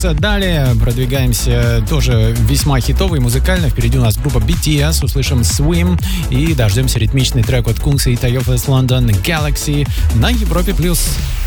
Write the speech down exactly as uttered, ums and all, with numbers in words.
Далее продвигаемся тоже весьма хитовый, музыкально. Впереди у нас группа би ти эс, услышим Swim и дождемся ритмичный трек от Кункса и Тайофа из Лондон Galaxy на Европе+. плюс.